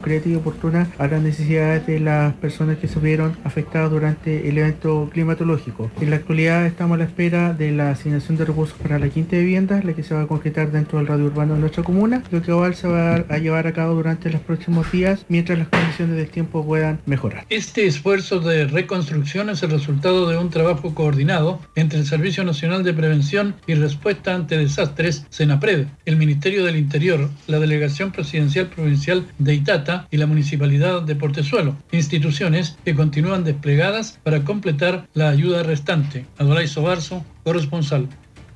concreta y oportuna a las necesidades de las personas que se vieron afectadas durante el evento climatológico. En la actualidad estamos a la espera de la asignación de recursos para la quinta vivienda, la que se va a concretar dentro del radio urbano de nuestra comuna, lo que igual se va a llevar a cabo durante los próximos días mientras las condiciones del tiempo puedan mejorar. Este esfuerzo de reconstrucción es el resultado de un trabajo coordinado entre el Servicio Nacional de Prevención y Respuesta ante Desastres, SENAPRED, el Ministerio del Interior, la Delegación Presidencial Provincial de Itata y la Municipalidad de Portezuelo, instituciones que continúan desplegadas para completar la ayuda restante. Adolay Sobarzo, corresponsal.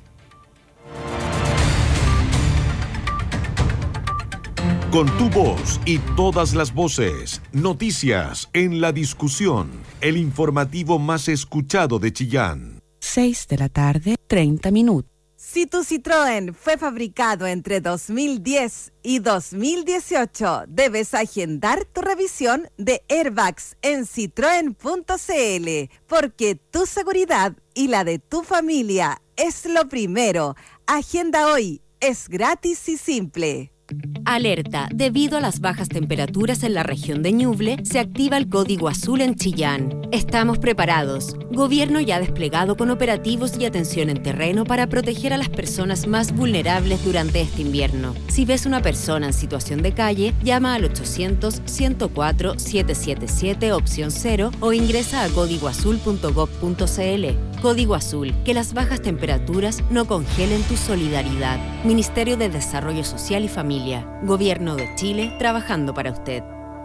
Con tu voz y todas las voces, noticias en la discusión, el informativo más escuchado de Chillán. 6:30 p.m. Si tu Citroën fue fabricado entre 2010 y 2018, debes agendar tu revisión de airbags en citroen.cl, porque tu seguridad y la de tu familia es lo primero. Agenda hoy, es gratis y simple. Alerta, debido a las bajas temperaturas en la región de Ñuble, se activa el código azul en Chillán. Estamos preparados. Gobierno ya desplegado con operativos y atención en terreno para proteger a las personas más vulnerables durante este invierno. Si ves una persona en situación de calle, llama al 800-104-777 opción 0 o ingresa a códigoazul.gov.cl. Código Azul, que las bajas temperaturas no congelen tu solidaridad. Ministerio de Desarrollo Social y Familia. Gobierno de Chile, trabajando para usted.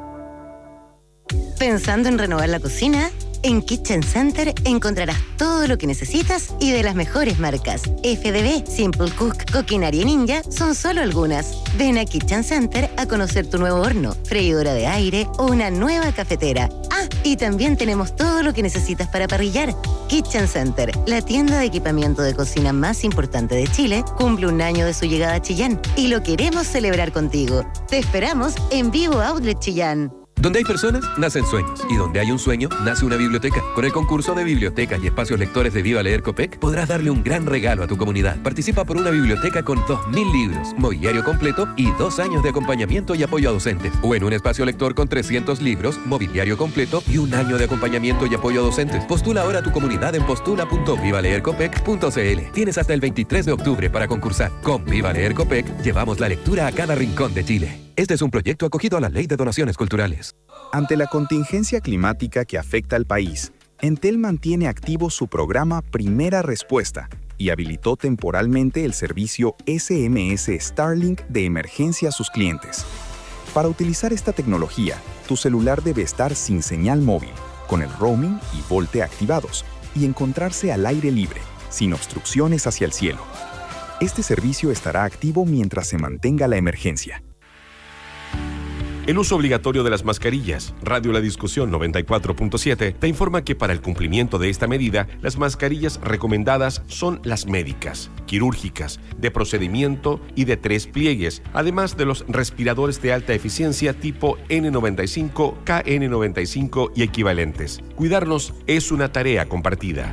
¿Pensando en renovar la cocina? En Kitchen Center encontrarás todo lo que necesitas y de las mejores marcas. FDB, Simple Cook, Coquinaria Ninja son solo algunas. Ven a Kitchen Center a conocer tu nuevo horno, freidora de aire o una nueva cafetera. Ah, y también tenemos todo lo que necesitas para parrillar. Kitchen Center, la tienda de equipamiento de cocina más importante de Chile, cumple un año de su llegada a Chillán y lo queremos celebrar contigo. Te esperamos en Vivo Outlet Chillán. Donde hay personas, nacen sueños. Y donde hay un sueño, nace una biblioteca. Con el concurso de bibliotecas y espacios lectores de Viva Leer Copec, podrás darle un gran regalo a tu comunidad. Participa por una biblioteca con 2.000 libros, mobiliario completo y 2 años de acompañamiento y apoyo a docentes. O en un espacio lector con 300 libros, mobiliario completo y 1 año de acompañamiento y apoyo a docentes. Postula ahora a tu comunidad en postula.vivaleercopec.cl. Tienes hasta el 23 de octubre para concursar. Con Viva Leer Copec, llevamos la lectura a cada rincón de Chile. Este es un proyecto acogido a la Ley de Donaciones Culturales. Ante la contingencia climática que afecta al país, Entel mantiene activo su programa Primera Respuesta y habilitó temporalmente el servicio SMS Starlink de emergencia a sus clientes. Para utilizar esta tecnología, tu celular debe estar sin señal móvil, con el roaming y VoLTE activados, y encontrarse al aire libre, sin obstrucciones hacia el cielo. Este servicio estará activo mientras se mantenga la emergencia. El uso obligatorio de las mascarillas. Radio La Discusión 94.7 te informa que para el cumplimiento de esta medida, las mascarillas recomendadas son las médicas, quirúrgicas, de procedimiento y de 3 pliegues, además de los respiradores de alta eficiencia tipo N95, KN95 y equivalentes. Cuidarnos es una tarea compartida.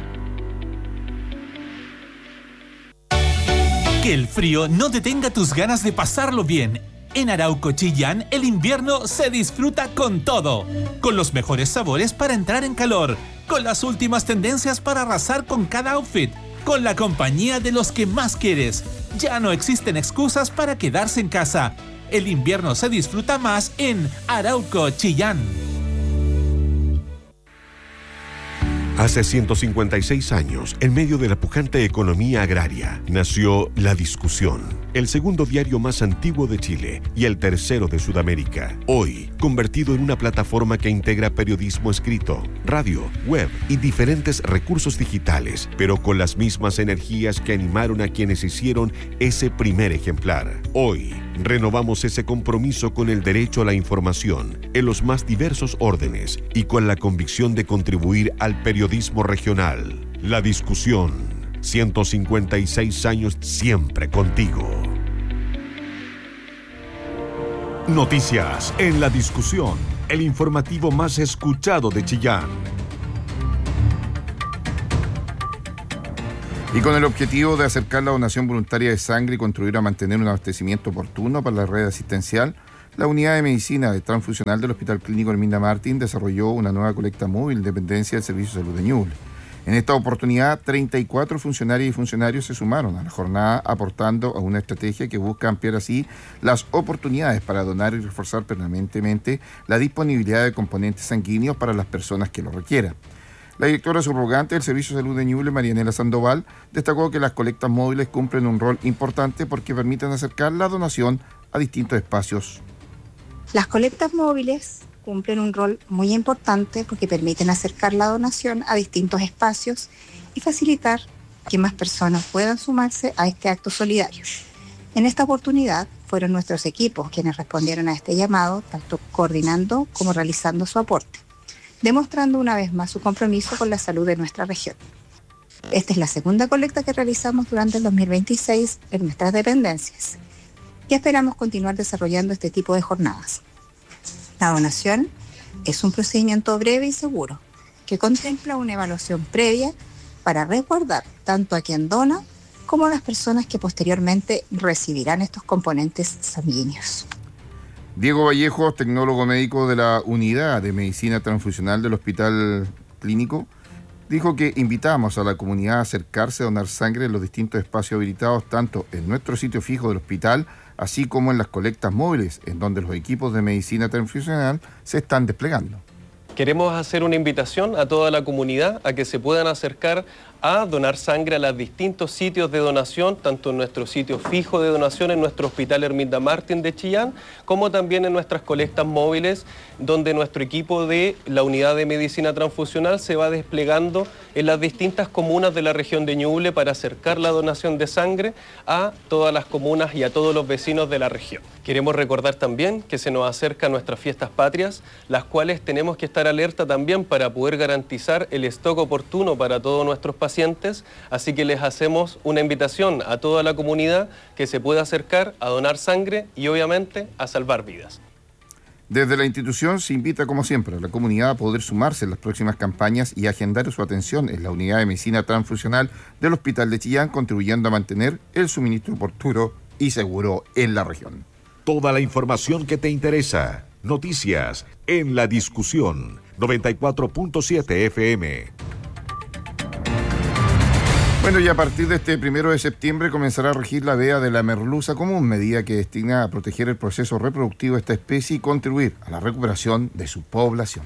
Que el frío no detenga tus ganas de pasarlo bien. En Arauco Chillán, el invierno se disfruta con todo. Con los mejores sabores para entrar en calor. Con las últimas tendencias para arrasar con cada outfit. Con la compañía de los que más quieres. Ya no existen excusas para quedarse en casa. El invierno se disfruta más en Arauco Chillán. Hace 156 años, en medio de la pujante economía agraria, nació La Discusión, el segundo diario más antiguo de Chile y el tercero de Sudamérica. Hoy, convertido en una plataforma que integra periodismo escrito, radio, web y diferentes recursos digitales, pero con las mismas energías que animaron a quienes hicieron ese primer ejemplar. Hoy, renovamos ese compromiso con el derecho a la información en los más diversos órdenes y con la convicción de contribuir al periodismo regional. La Discusión, 156 años siempre contigo. Noticias en La Discusión, el informativo más escuchado de Chillán. Y con el objetivo de acercar la donación voluntaria de sangre y contribuir a mantener un abastecimiento oportuno para la red asistencial, La unidad de medicina transfusional del Hospital Clínico Herminda Martín desarrolló una nueva colecta móvil de dependencia del Servicio de Salud de Ñuble. En esta oportunidad, 34 funcionarias y funcionarios se sumaron a la jornada, aportando a una estrategia que busca ampliar así las oportunidades para donar y reforzar permanentemente la disponibilidad de componentes sanguíneos para las personas que lo requieran. La directora subrogante del Servicio de Salud de Ñuble, Marianela Sandoval, destacó que las colectas móviles cumplen un rol importante porque permiten acercar la donación a distintos espacios. Las colectas móviles cumplen un rol muy importante porque permiten acercar la donación a distintos espacios y facilitar que más personas puedan sumarse a este acto solidario. En esta oportunidad fueron nuestros equipos quienes respondieron a este llamado, tanto coordinando como realizando su aporte, demostrando una vez más su compromiso con la salud de nuestra región. Esta es la segunda colecta que realizamos durante el 2026 en nuestras dependencias y esperamos continuar desarrollando este tipo de jornadas. La donación es un procedimiento breve y seguro que contempla una evaluación previa para resguardar tanto a quien dona como a las personas que posteriormente recibirán estos componentes sanguíneos. Diego Vallejos, tecnólogo médico de la Unidad de Medicina Transfusional del Hospital Clínico, dijo que invitamos a la comunidad a acercarse a donar sangre en los distintos espacios habilitados, tanto en nuestro sitio fijo del hospital, así como en las colectas móviles, en donde los equipos de medicina transfusional se están desplegando. Queremos hacer una invitación a toda la comunidad a que se puedan acercar a donar sangre a los distintos sitios de donación, tanto en nuestro sitio fijo de donación, en nuestro Hospital Herminda Martín de Chillán, como también en nuestras colectas móviles, donde nuestro equipo de la Unidad de Medicina Transfusional se va desplegando en las distintas comunas de la región de Ñuble para acercar la donación de sangre a todas las comunas y a todos los vecinos de la región. Queremos recordar también que se nos acercan nuestras fiestas patrias, las cuales tenemos que estar alerta también para poder garantizar el stock oportuno para todos nuestros pacientes, así que les hacemos una invitación a toda la comunidad que se pueda acercar a donar sangre y obviamente a salvar vidas. Desde la institución se invita, como siempre, a la comunidad a poder sumarse en las próximas campañas y agendar su atención en la Unidad de Medicina Transfusional del Hospital de Chillán, contribuyendo a mantener el suministro oportuno y seguro en la región. Toda la información que te interesa. Noticias en La Discusión. 94.7 FM. Bueno, y a partir de este 1 de septiembre comenzará a regir la veda de la merluza común, medida que destina a proteger el proceso reproductivo de esta especie y contribuir a la recuperación de su población.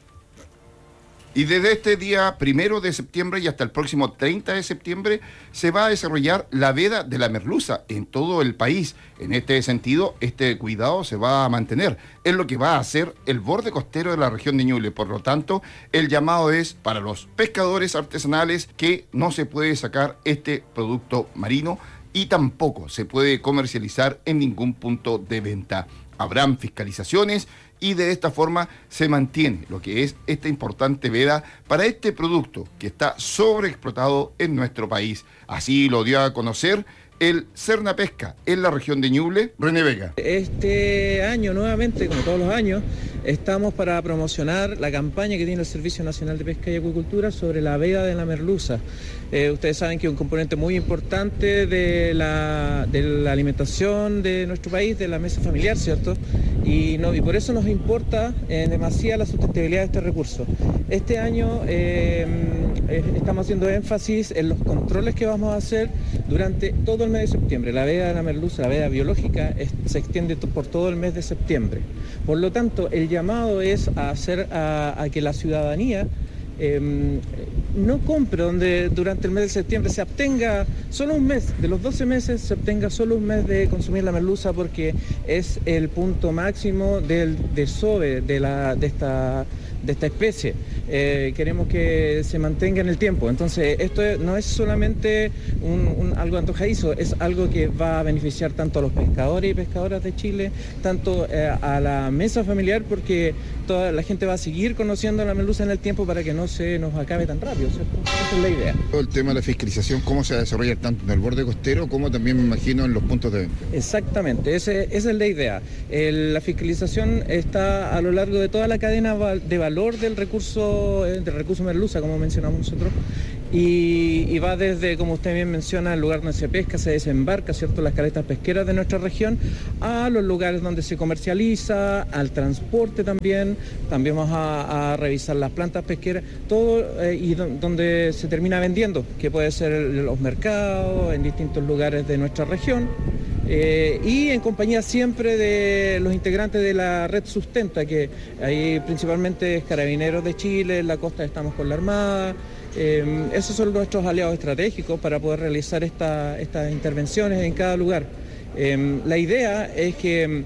Y desde este día 1 de septiembre y hasta el próximo 30 de septiembre se va a desarrollar la veda de la merluza en todo el país. En este sentido, este cuidado se va a mantener en lo que va a ser el borde costero de la región de Ñuble. Por lo tanto, el llamado es para los pescadores artesanales que no se puede sacar este producto marino y tampoco se puede comercializar en ningún punto de venta. Habrán fiscalizaciones y de esta forma se mantiene lo que es esta importante veda para este producto que está sobreexplotado en nuestro país. Así lo dio a conocer el Cernapesca en la región de Ñuble, René Vega. Este año nuevamente, como todos los años, estamos para promocionar la campaña que tiene el Servicio Nacional de Pesca y Acuicultura sobre la veda de la merluza. Ustedes saben que es un componente muy importante de la alimentación de nuestro país, de la mesa familiar, ¿cierto? Y por eso nos importa demasiado la sustentabilidad de este recurso. Este año estamos haciendo énfasis en los controles que vamos a hacer durante todo el mes de septiembre. La veda de la merluza, la veda biológica, se extiende por todo el mes de septiembre. Por lo tanto, el llamado es a que la ciudadanía no compre durante el mes de septiembre, se abstenga solo un mes, de los 12 meses se abstenga solo un mes de consumir la merluza porque es el punto máximo del desove de esta especie. Queremos que se mantenga en el tiempo. Entonces, esto no es solamente algo antojadizo, es algo que va a beneficiar tanto a los pescadores y pescadoras de Chile, tanto a la mesa familiar, porque toda la gente va a seguir conociendo la merluza en el tiempo para que no no se nos acabe tan rápido, ¿cierto? Esa es la idea. El tema de la fiscalización, ¿cómo se desarrolla tanto en el borde costero como también, me imagino, en los puntos de venta? Exactamente, esa es la idea. La fiscalización está a lo largo de toda la cadena de valor del recurso merluza, como mencionamos nosotros, y va desde, como usted bien menciona, el lugar donde se pesca, se desembarca, ¿cierto?, las caletas pesqueras de nuestra región, a los lugares donde se comercializa, al transporte también vamos a revisar las plantas pesqueras, todo y donde se termina vendiendo, que puede ser los mercados, en distintos lugares de nuestra región, y en compañía siempre de los integrantes de la red Sustenta, que ahí principalmente es Carabineros de Chile, en la costa estamos con la Armada. Esos son nuestros aliados estratégicos para poder realizar estas intervenciones en cada lugar. La idea es que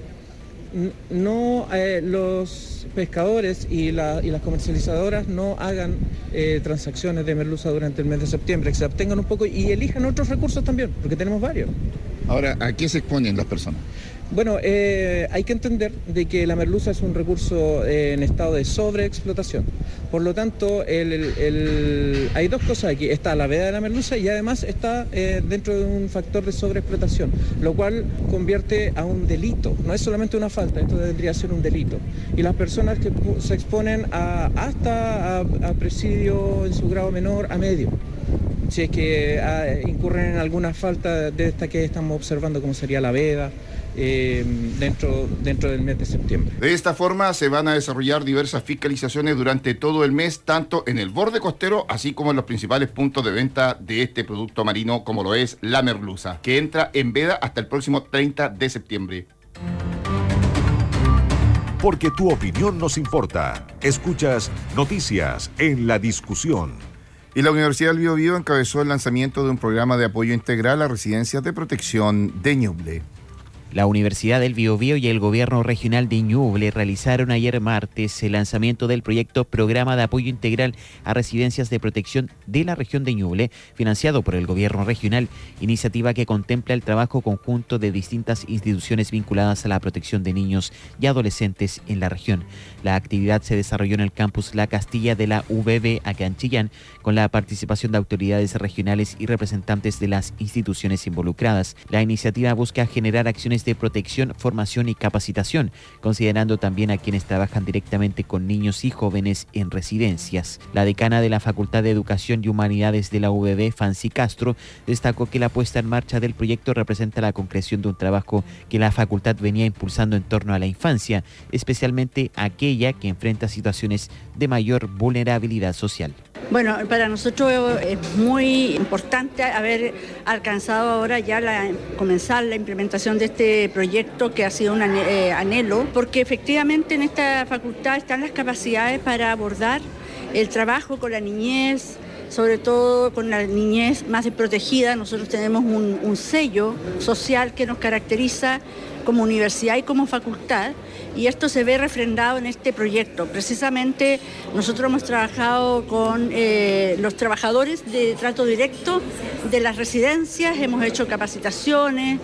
los pescadores y las comercializadoras no hagan transacciones de merluza durante el mes de septiembre, que se abstengan un poco y elijan otros recursos también, porque tenemos varios. Ahora, ¿a qué se exponen las personas? Bueno, hay que entender de que la merluza es un recurso en estado de sobreexplotación. Por lo tanto, hay dos cosas aquí. Está la veda de la merluza y además está dentro de un factor de sobreexplotación, lo cual convierte a un delito. No es solamente una falta, esto debería ser un delito. Y las personas que se exponen hasta a presidio en su grado menor a medio, si es que incurren en alguna falta de esta que estamos observando, como sería la veda, dentro del mes de septiembre. De esta forma se van a desarrollar diversas fiscalizaciones durante todo el mes, tanto en el borde costero, así como en los principales puntos de venta de este producto marino, como lo es la merluza, que entra en veda hasta el próximo 30 de septiembre. Porque tu opinión nos importa. Escuchas Noticias en la Discusión. Y la Universidad del Biobío encabezó el lanzamiento de un programa de apoyo integral a residencias de protección de Ñuble. La Universidad del Biobío y el Gobierno Regional de Ñuble realizaron ayer martes el lanzamiento del proyecto Programa de Apoyo Integral a Residencias de Protección de la región de Ñuble, financiado por el Gobierno Regional, iniciativa que contempla el trabajo conjunto de distintas instituciones vinculadas a la protección de niños y adolescentes en la región. La actividad se desarrolló en el campus La Castilla de la UBB acá en Chillán, con la participación de autoridades regionales y representantes de las instituciones involucradas. La iniciativa busca generar acciones de protección, formación y capacitación, considerando también a quienes trabajan directamente con niños y jóvenes en residencias. La decana de la Facultad de Educación y Humanidades de la UBB, Fancy Castro, destacó que la puesta en marcha del proyecto representa la concreción de un trabajo que la facultad venía impulsando en torno a la infancia, especialmente aquella que enfrenta situaciones de mayor vulnerabilidad social. Bueno, para nosotros es muy importante haber alcanzado ahora ya comenzar la implementación de este proyecto, que ha sido un anhelo, porque efectivamente en esta facultad están las capacidades para abordar el trabajo con la niñez, sobre todo con la niñez más desprotegida. Nosotros tenemos un sello social que nos caracteriza como universidad y como facultad, y esto se ve refrendado en este proyecto. Precisamente nosotros hemos trabajado con los trabajadores de trato directo de las residencias, hemos hecho capacitaciones,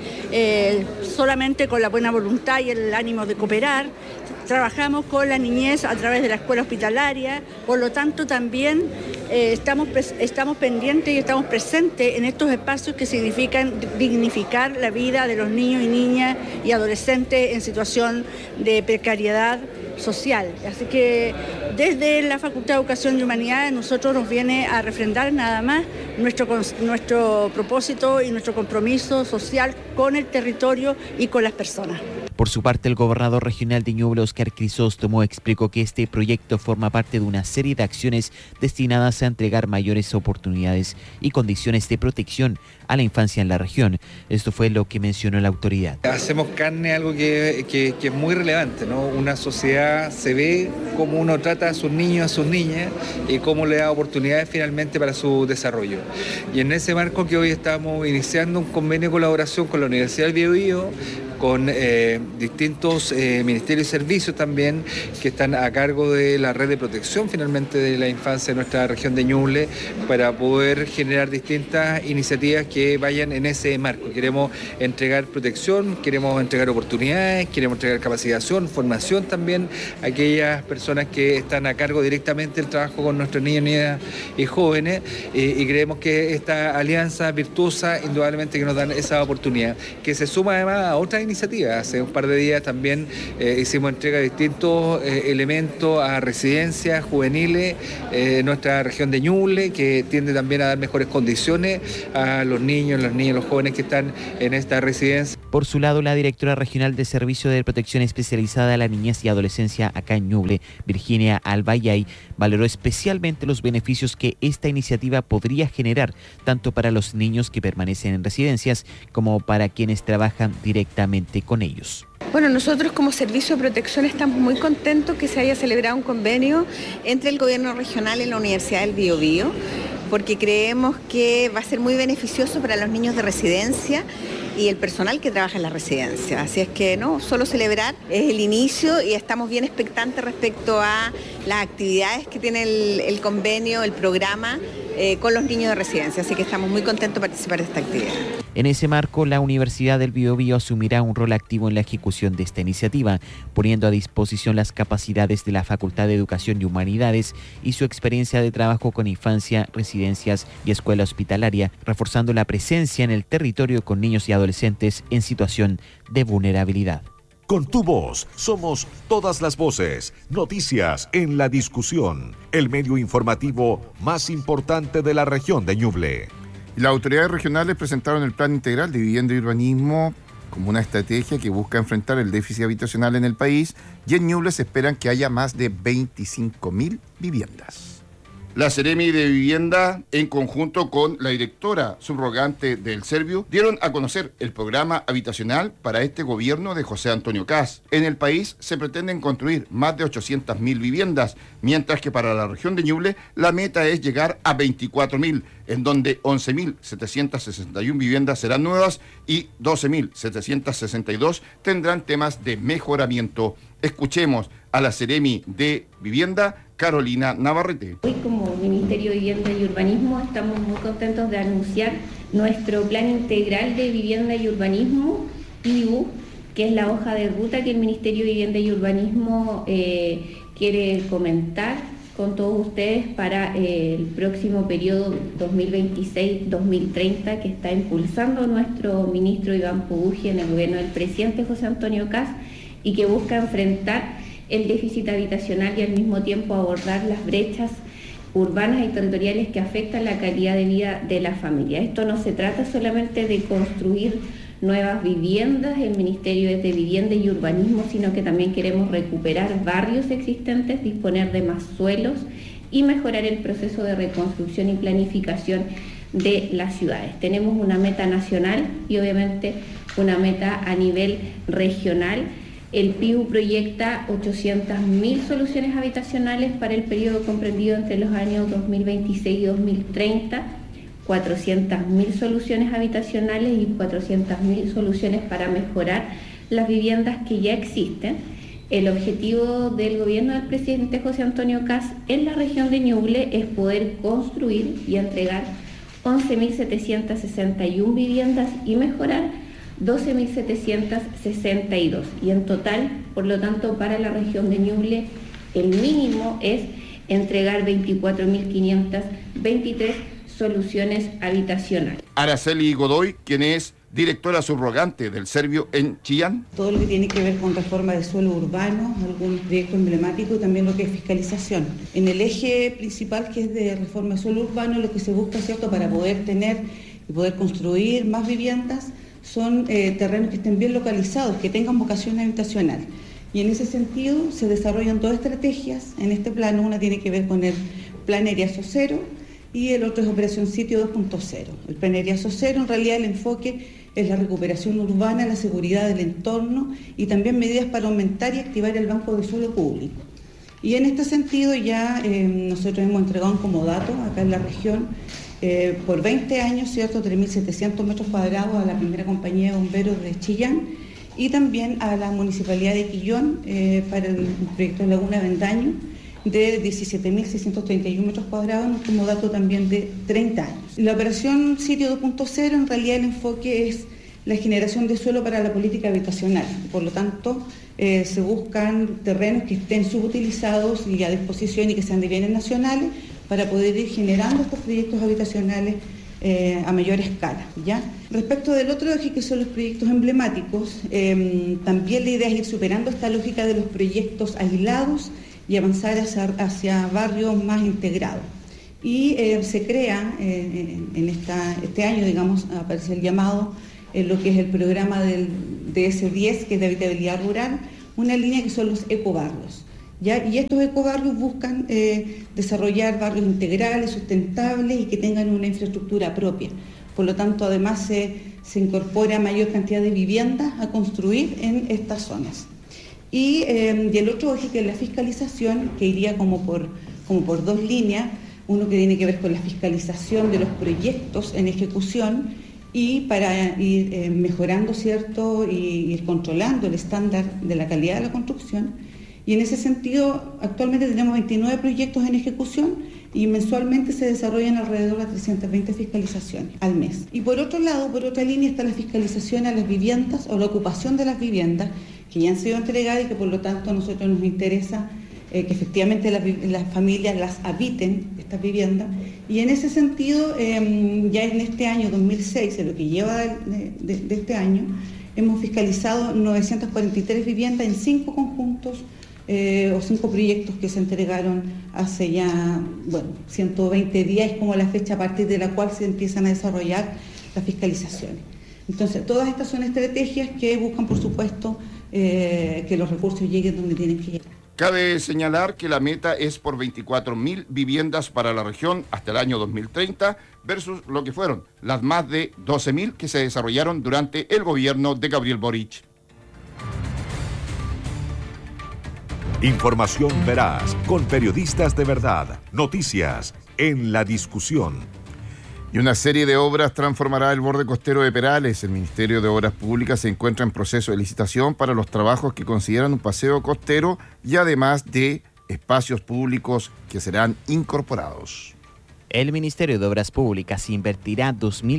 solamente con la buena voluntad y el ánimo de cooperar. Trabajamos con la niñez a través de la escuela hospitalaria, por lo tanto también estamos pendientes y estamos presentes en estos espacios que significan dignificar la vida de los niños y niñas y adolescentes en situación de precariedad social. Así que desde la Facultad de Educación y Humanidades nosotros nos viene a refrendar nada más nuestro propósito y nuestro compromiso social con el territorio y con las personas. Por su parte, el gobernador regional de Ñuble, Óscar Crisóstomo, explicó que este proyecto forma parte de una serie de acciones destinadas a entregar mayores oportunidades y condiciones de protección a la infancia en la región. Esto fue lo que mencionó la autoridad. Hacemos carne algo que es muy relevante, ¿no? Una sociedad se ve cómo uno trata a sus niños, a sus niñas, y cómo le da oportunidades finalmente para su desarrollo. Y en ese marco que hoy estamos iniciando un convenio de colaboración con la Universidad del Biobío, con distintos ministerios y servicios también que están a cargo de la red de protección finalmente de la infancia de nuestra región de Ñuble, para poder generar distintas iniciativas que vayan en ese marco. Queremos entregar protección, queremos entregar oportunidades, queremos entregar capacitación, formación también a aquellas personas que están a cargo directamente del trabajo con nuestros niños, niñas y jóvenes, y creemos que esta alianza virtuosa indudablemente que nos dan esa oportunidad, que se suma además a otras iniciativas. Hace un par de días también hicimos entrega de distintos elementos a residencias juveniles en nuestra región de Ñuble, que tiende también a dar mejores condiciones a los niños, los jóvenes que están en esta residencia. Por su lado, la directora regional de Servicio de Protección Especializada a la Niñez y Adolescencia acá en Ñuble, Virginia Albayay, valoró especialmente los beneficios que esta iniciativa podría generar, tanto para los niños que permanecen en residencias como para quienes trabajan directamente con ellos. Bueno, nosotros como Servicio de Protección estamos muy contentos que se haya celebrado un convenio entre el Gobierno Regional y la Universidad del Biobío, porque creemos que va a ser muy beneficioso para los niños de residencia y el personal que trabaja en la residencia. Así es que no, solo celebrar, es el inicio y estamos bien expectantes respecto a las actividades que tiene el convenio, el programa con los niños de residencia. Así que estamos muy contentos de participar de esta actividad. En ese marco, la Universidad del Biobío asumirá un rol activo en la ejecución de esta iniciativa, poniendo a disposición las capacidades de la Facultad de Educación y Humanidades y su experiencia de trabajo con infancia, residencias y escuela hospitalaria, reforzando la presencia en el territorio con niños y adolescentes en situación de vulnerabilidad. Con tu voz somos todas las voces, noticias en la discusión, el medio informativo más importante de la región de Ñuble. Las autoridades regionales presentaron el Plan Integral de Vivienda y Urbanismo como una estrategia que busca enfrentar el déficit habitacional en el país, y en Ñuble se esperan que haya más de 25.000 viviendas. La Seremi de Vivienda, en conjunto con la directora subrogante del Servio, dieron a conocer el programa habitacional para este gobierno de José Antonio Kast. En el país se pretenden construir más de 800.000 viviendas, mientras que para la región de Ñuble la meta es llegar a 24.000, en donde 11.761 viviendas serán nuevas y 12.762 tendrán temas de mejoramiento. Escuchemos a la Seremi de Vivienda, Carolina Navarrete. Hoy como Ministerio de Vivienda y Urbanismo estamos muy contentos de anunciar nuestro Plan Integral de Vivienda y Urbanismo, PIU, que es la hoja de ruta que el Ministerio de Vivienda y Urbanismo quiere comentar con todos ustedes para el próximo periodo 2026-2030 que está impulsando nuestro ministro Iván Pugugi en el gobierno del presidente José Antonio Kast, y que busca enfrentar el déficit habitacional y al mismo tiempo abordar las brechas urbanas y territoriales que afectan la calidad de vida de la familia. Esto no se trata solamente de construir nuevas viviendas, el Ministerio es de Vivienda y Urbanismo, sino que también queremos recuperar barrios existentes, disponer de más suelos y mejorar el proceso de reconstrucción y planificación de las ciudades. Tenemos una meta nacional y obviamente una meta a nivel regional. El PIU proyecta 800.000 soluciones habitacionales para el periodo comprendido entre los años 2026 y 2030, 400.000 soluciones habitacionales y 400.000 soluciones para mejorar las viviendas que ya existen. El objetivo del gobierno del presidente José Antonio Kast en la región de Ñuble es poder construir y entregar 11.761 viviendas y mejorar 12.762, y en total, por lo tanto, para la región de Ñuble el mínimo es entregar 24.523 soluciones habitacionales. Araceli Godoy, quien es directora subrogante del Servio en Chillán. Todo lo que tiene que ver con reforma de suelo urbano, algún proyecto emblemático y también lo que es fiscalización. En el eje principal, que es de reforma de suelo urbano, lo que se busca, ¿cierto?, para poder tener y poder construir más viviendas, son terrenos que estén bien localizados, que tengan vocación habitacional. Y en ese sentido se desarrollan dos estrategias en este plano. Una tiene que ver con el Plan Eriazo Cero y el otro es Operación Sitio 2.0. El Plan Eriazo Cero, en realidad el enfoque es la recuperación urbana, la seguridad del entorno y también medidas para aumentar y activar el banco de suelo público. Y en este sentido ya nosotros hemos entregado un comodato acá en la región por 20 años, ¿cierto?, 3.700 metros cuadrados a la primera compañía de bomberos de Chillán, y también a la Municipalidad de Quillón para el proyecto Laguna Vendaño de 17.631 metros cuadrados, como dato también de 30 años. La operación Sitio 2.0, en realidad el enfoque es la generación de suelo para la política habitacional. Por lo tanto, se buscan terrenos que estén subutilizados y a disposición y que sean de bienes nacionales para poder ir generando estos proyectos habitacionales a mayor escala, ¿ya? Respecto del otro eje, que son los proyectos emblemáticos, también la idea es ir superando esta lógica de los proyectos aislados y avanzar hacia barrios más integrados. Y se crea, este año, digamos, aparece el llamado, lo que es el programa del DS10, que es de habitabilidad rural, una línea que son los ecobarrios, ¿ya? Y estos ecobarrios buscan desarrollar barrios integrales, sustentables y que tengan una infraestructura propia. Por lo tanto, además se incorpora mayor cantidad de viviendas a construir en estas zonas. Y el otro eje, que es la fiscalización, que iría como por dos líneas, uno que tiene que ver con la fiscalización de los proyectos en ejecución y para ir mejorando, ¿cierto?, y ir controlando el estándar de la calidad de la construcción. Y en ese sentido, actualmente tenemos 29 proyectos en ejecución y mensualmente se desarrollan alrededor de 320 fiscalizaciones al mes. Y por otro lado, por otra línea, está la fiscalización a las viviendas o la ocupación de las viviendas que ya han sido entregadas y que por lo tanto a nosotros nos interesa que efectivamente las familias las habiten, estas viviendas. Y en ese sentido, ya en este año 2006, en lo que lleva de este año, hemos fiscalizado 943 viviendas en 5 conjuntos o 5 proyectos que se entregaron hace ya, 120 días, es como la fecha a partir de la cual se empiezan a desarrollar las fiscalizaciones. Entonces, todas estas son estrategias que buscan, por supuesto, que los recursos lleguen donde tienen que llegar. Cabe señalar que la meta es por 24.000 viviendas para la región hasta el año 2030 versus lo que fueron las más de 12.000 que se desarrollaron durante el gobierno de Gabriel Boric. Información veraz, con periodistas de verdad. Noticias en la discusión. Y una serie de obras transformará el borde costero de Perales. El Ministerio de Obras Públicas se encuentra en proceso de licitación para los trabajos que consideran un paseo costero y además de espacios públicos que serán incorporados. El Ministerio de Obras Públicas invertirá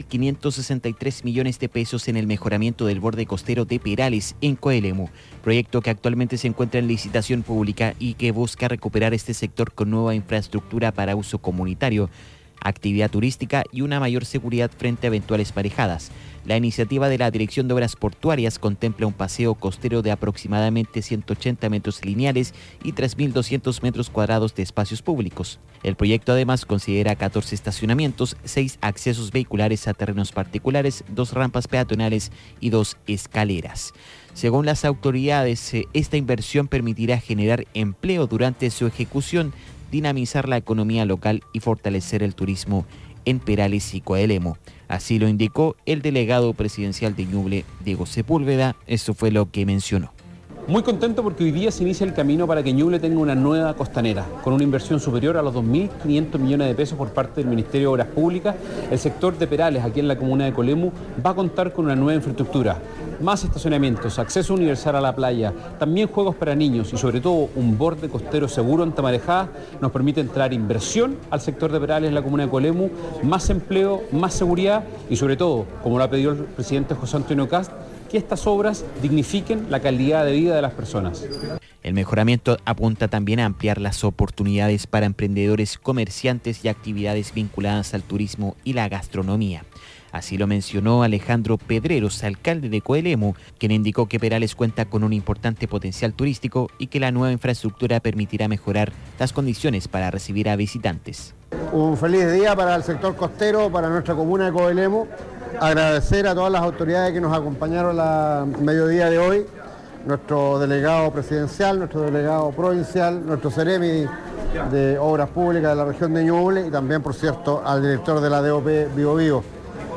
2.563 millones de pesos en el mejoramiento del borde costero de Perales en Coelemu, proyecto que actualmente se encuentra en licitación pública y que busca recuperar este sector con nueva infraestructura para uso comunitario, actividad turística y una mayor seguridad frente a eventuales marejadas. La iniciativa de la Dirección de Obras Portuarias contempla un paseo costero de aproximadamente 180 metros lineales y 3.200 metros cuadrados de espacios públicos. El proyecto además considera 14 estacionamientos, 6 accesos vehiculares a terrenos particulares, 2 rampas peatonales y 2 escaleras. Según las autoridades, esta inversión permitirá generar empleo durante su ejecución, dinamizar la economía local y fortalecer el turismo en Perales y Coelemu. Así lo indicó el delegado presidencial de Ñuble, Diego Sepúlveda. Esto fue lo que mencionó. Muy contento porque hoy día se inicia el camino para que Ñuble tenga una nueva costanera. Con una inversión superior a los 2.500 millones de pesos por parte del Ministerio de Obras Públicas, el sector de Perales, aquí en la comuna de Coelemu, va a contar con una nueva infraestructura. Más estacionamientos, acceso universal a la playa, también juegos para niños y sobre todo un borde costero seguro ante marejadas nos permite entrar inversión al sector de Perales en la comuna de Coelemu, más empleo, más seguridad y sobre todo, como lo ha pedido el presidente José Antonio Kast, que estas obras dignifiquen la calidad de vida de las personas. El mejoramiento apunta también a ampliar las oportunidades para emprendedores, comerciantes y actividades vinculadas al turismo y la gastronomía. Así lo mencionó Alejandro Pedreros, alcalde de Coelemu, quien indicó que Perales cuenta con un importante potencial turístico y que la nueva infraestructura permitirá mejorar las condiciones para recibir a visitantes. Un feliz día para el sector costero, para nuestra comuna de Coelemu. Agradecer a todas las autoridades que nos acompañaron a mediodía de hoy, nuestro delegado presidencial, nuestro delegado provincial, nuestro Ceremi de Obras Públicas de la región de Ñuble y también, por cierto, al director de la DOP Biobío.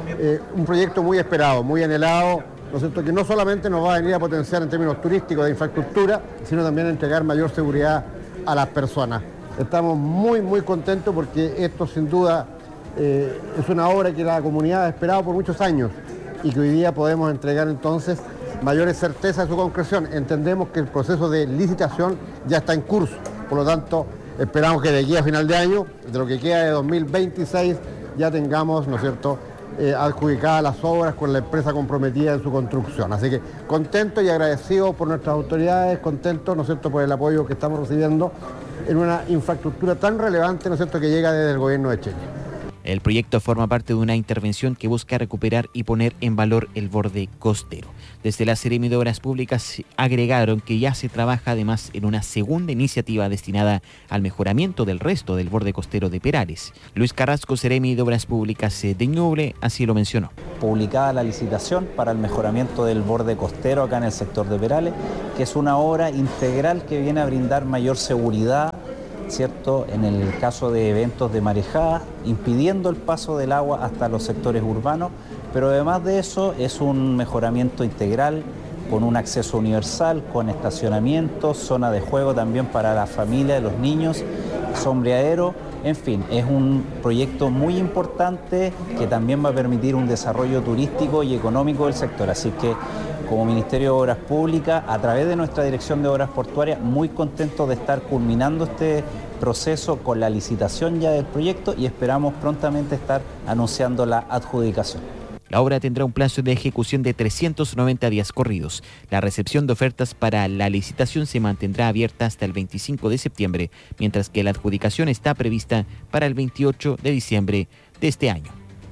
Un proyecto muy esperado, muy anhelado, ¿no es cierto?, que no solamente nos va a venir a potenciar en términos turísticos de infraestructura, sino también a entregar mayor seguridad a las personas. Estamos muy contentos porque esto sin duda es una obra que la comunidad ha esperado por muchos años y que hoy día podemos entregar entonces mayores certezas de su concreción. Entendemos que el proceso de licitación ya está en curso, por lo tanto esperamos que de aquí a final de año, de lo que queda de 2026, ya tengamos, ¿no es cierto?, adjudicadas las obras con la empresa comprometida en su construcción. Así que contento y agradecido por nuestras autoridades, contento, ¿no es cierto?, por el apoyo que estamos recibiendo en una infraestructura tan relevante, ¿no es cierto?, que llega desde el gobierno de Chile. El proyecto forma parte de una intervención que busca recuperar y poner en valor el borde costero. Desde la Seremi de Obras Públicas agregaron que ya se trabaja además en una segunda iniciativa destinada al mejoramiento del resto del borde costero de Perales. Luis Carrasco, Seremi de Obras Públicas de Ñuble, así lo mencionó. Publicada la licitación para el mejoramiento del borde costero acá en el sector de Perales, que es una obra integral que viene a brindar mayor seguridad, ¿cierto?, en el caso de eventos de marejada, impidiendo el paso del agua hasta los sectores urbanos, pero además de eso es un mejoramiento integral con un acceso universal, con estacionamiento, zona de juego también para la familia de los niños, sombreadero, en fin, es un proyecto muy importante que también va a permitir un desarrollo turístico y económico del sector, así que como Ministerio de Obras Públicas, a través de nuestra Dirección de Obras Portuarias, muy contentos de estar culminando este proceso con la licitación ya del proyecto y esperamos prontamente estar anunciando la adjudicación. La obra tendrá un plazo de ejecución de 390 días corridos. La recepción de ofertas para la licitación se mantendrá abierta hasta el 25 de septiembre, mientras que la adjudicación está prevista para el 28 de diciembre de este año.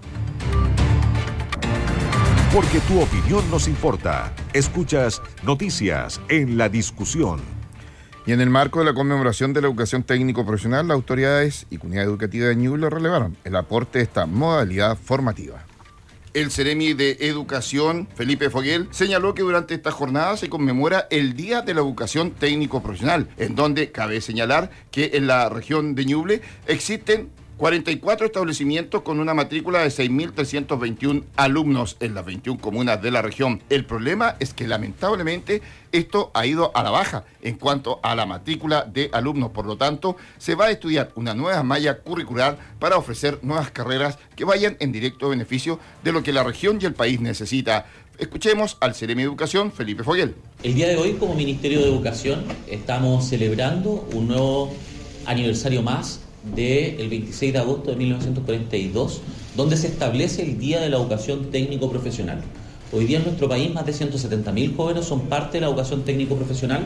Porque tu opinión nos importa. Escuchas Noticias en la Discusión. Y en el marco de la conmemoración de la educación técnico-profesional, las autoridades y comunidad educativa de Ñuble relevaron el aporte de esta modalidad formativa. El Seremi de Educación, Felipe Foguel, señaló que durante esta jornada se conmemora el Día de la Educación Técnico-Profesional, en donde cabe señalar que en la región de Ñuble existen 44 establecimientos con una matrícula de 6.321 alumnos en las 21 comunas de la región. El problema es que lamentablemente esto ha ido a la baja en cuanto a la matrícula de alumnos. Por lo tanto, se va a estudiar una nueva malla curricular para ofrecer nuevas carreras que vayan en directo beneficio de lo que la región y el país necesita. Escuchemos al Seremi de Educación, Felipe Foguel. El día de hoy, como Ministerio de Educación, estamos celebrando un nuevo aniversario más del 26 de agosto de 1942, donde se establece el Día de la Educación Técnico-Profesional. Hoy día en nuestro país más de 170.000 jóvenes son parte de la educación técnico-profesional.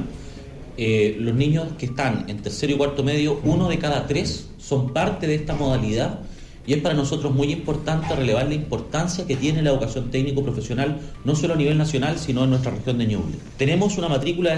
Los niños que están en tercero y cuarto medio, 1 de cada 3 son parte de esta modalidad, y es para nosotros muy importante relevar la importancia que tiene la educación técnico-profesional, no solo a nivel nacional, sino en nuestra región de Ñuble. Tenemos una matrícula de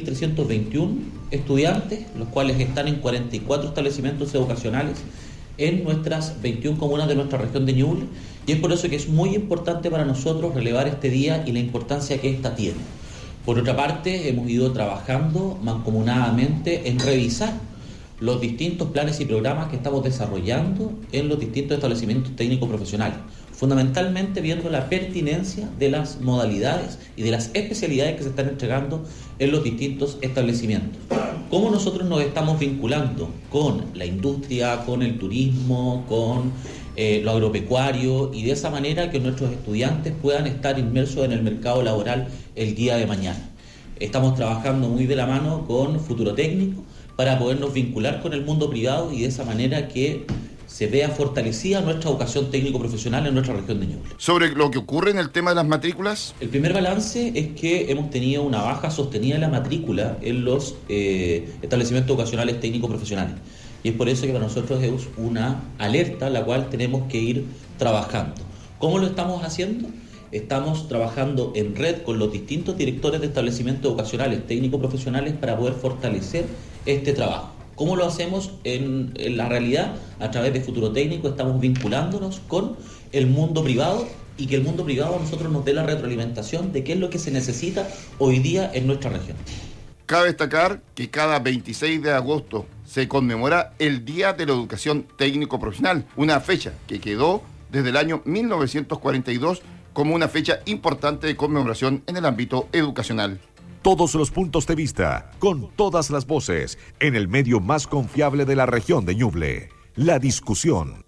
6.321 estudiantes, los cuales están en 44 establecimientos educacionales en nuestras 21 comunas de nuestra región de Ñuble, y es por eso que es muy importante para nosotros relevar este día y la importancia que ésta tiene. Por otra parte, hemos ido trabajando mancomunadamente en revisar los distintos planes y programas que estamos desarrollando en los distintos establecimientos técnicos profesionales, fundamentalmente viendo la pertinencia de las modalidades y de las especialidades que se están entregando en los distintos establecimientos. Cómo nosotros nos estamos vinculando con la industria, con el turismo, con lo agropecuario, y de esa manera que nuestros estudiantes puedan estar inmersos en el mercado laboral el día de mañana. Estamos trabajando muy de la mano con Futuro Técnico para podernos vincular con el mundo privado y de esa manera que se vea fortalecida nuestra educación técnico-profesional en nuestra región de Ñuble. Sobre lo que ocurre en el tema de las matrículas. El primer balance es que hemos tenido una baja sostenida en la matrícula en los establecimientos educacionales técnico-profesionales. Y es por eso que para nosotros es una alerta la cual tenemos que ir trabajando. ¿Cómo lo estamos haciendo? Estamos trabajando en red con los distintos directores de establecimientos educacionales técnico-profesionales para poder fortalecer este trabajo. ¿Cómo lo hacemos en la realidad? A través de Futuro Técnico estamos vinculándonos con el mundo privado y que el mundo privado a nosotros nos dé la retroalimentación de qué es lo que se necesita hoy día en nuestra región. Cabe destacar que cada 26 de agosto se conmemora el Día de la Educación Técnico-Profesional, una fecha que quedó desde el año 1942 como una fecha importante de conmemoración en el ámbito educacional. Todos los puntos de vista, con todas las voces, en el medio más confiable de la región de Ñuble. La Discusión.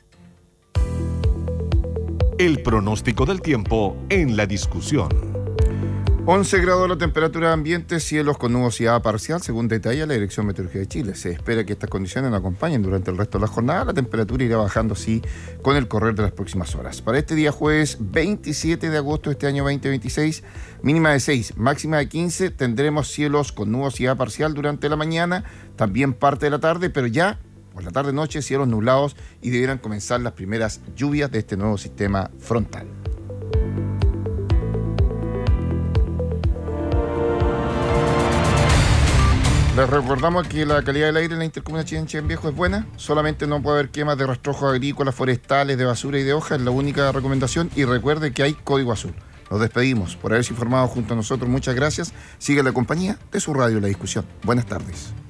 El pronóstico del tiempo en La Discusión. 11 grados la temperatura ambiente, cielos con nubosidad parcial, según detalla la Dirección Meteorológica de Chile. Se espera que estas condiciones nos acompañen durante el resto de la jornada. La temperatura irá bajando así con el correr de las próximas horas. Para este día jueves 27 de agosto de este año 2026, mínima de 6, máxima de 15, tendremos cielos con nubosidad parcial durante la mañana, también parte de la tarde, pero ya por la tarde-noche cielos nublados y debieran comenzar las primeras lluvias de este nuevo sistema frontal. Les recordamos que la calidad del aire en la intercomuna Chillán Viejo es buena, solamente no puede haber quemas de rastrojos agrícolas, forestales, de basura y de hojas, es la única recomendación, y recuerde que hay código azul. Nos despedimos por haberse informado junto a nosotros, muchas gracias, sigue la compañía de su radio La Discusión. Buenas tardes.